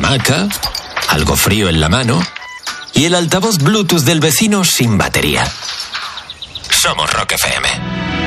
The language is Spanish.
hamaca, algo frío en la mano y el altavoz Bluetooth del vecino sin batería. Somos Rock FM.